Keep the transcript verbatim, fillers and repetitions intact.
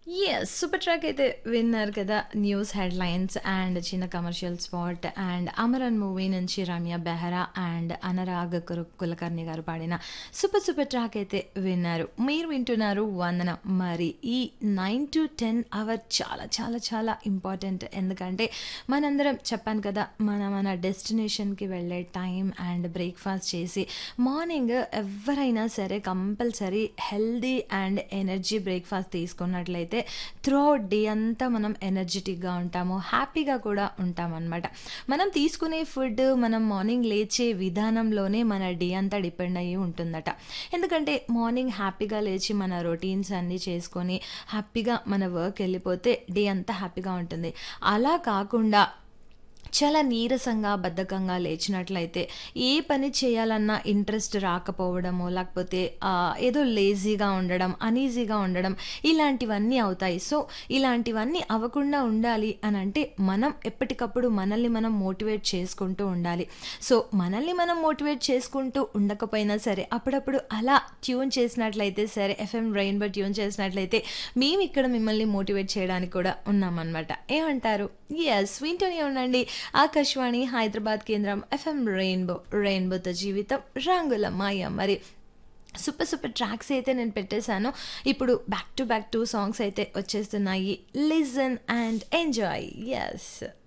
Yes. Super track అయితే విన్నారు కదా! న్యూస్ హెడ్‌లైన్స్ అండ్ చిన్న commercial spot and 'Amaran' movie నుంచి రమ్య బెహ్రా అండ్ అనురాగ్ కుర్ కులకర్ణి గారు పాడిన సూపర్ సూపర్ ట్రాక్ అయితే విన్నారు. మీరు వింటున్నారు 'వందనం'. మరి ఈ నైన్ టు టెన్ అవర్ చాలా చాలా చాలా ఇంపార్టెంట్. ఎందుకంటే మనందరం చెప్పాను కదా! మన మన డెస్టినేషన్‌కి వెళ్ళే టైం అండ్ బ్రేక్‌ఫాస్ట్ చేసి మార్నింగ్ ఎవ్వరైనా సరే compulsory healthy and energy breakfast తీసుకున్నట్లయితే త్రూ ఔట్ డే అంతా మనం ఎనర్జిటిక్‌గా ఉంటాము. హ్యాపీగా కూడా ఉంటామనమాట. మనం తీసుకునే ఫుడ్ మనం మార్నింగ్ లేచే విధానంలోనే మన డే అంతా డిపెండ్ అయ్యి ఉంటుందట. ఎందుకంటే మార్నింగ్ హ్యాపీగా లేచి మన రొటీన్స్ అన్నీ చేసుకొని హ్యాపీగా మన వర్క్ ఎళ్ళిపోతే డే అంతా హ్యాపీగా ఉంటుంది. అలా కాకుండా చాలా నీరసంగా, బద్ధకంగా లేచినట్లయితే ఏ పని చేయాలన్నా ఇంట్రెస్ట్ రాకపోవడమో, లేకపోతే ఆహ్, ఏదో లేజీగా ఉండడం, అనీజీగా ఉండడం ఇలాంటివన్నీ అవుతాయి. సో, ఇలాంటివన్నీ అవ్వకుండా ఉండాలి అనంటే మనం ఎప్పటికప్పుడు మనల్ని మనం మోటివేట్ చేసుకుంటూ ఉండాలి. సో, మనల్ని మనం మోటివేట్ చేసుకుంటూ ఉండకపోయినా సరే అప్పుడప్పుడు అలా ట్యూన్ చేసినట్లయితే సరే ఎఫ్ఎం రెయిన్బో ట్యూన్ చేసినట్లయితే మేమిక్కడ మిమ్మల్ని మోటివేట్ చేయడానికి కూడా ఉన్నామనమాట. ఏమంటారు? యెస్. వింటూనే ఉండండి. ఆకాశవాణి హైదరాబాద్ కేంద్రం ఎఫ్ఎం రెయిన్బో. రెయిన్బోతో జీవితం రంగుల మాయ. మరి సూపర్ సూపర్ ట్రాక్స్ అయితే నేను పెట్టేశాను. ఇప్పుడు back to back two songs అయితే వచ్చేస్తున్నాయి. Listen and enjoy. యెస్.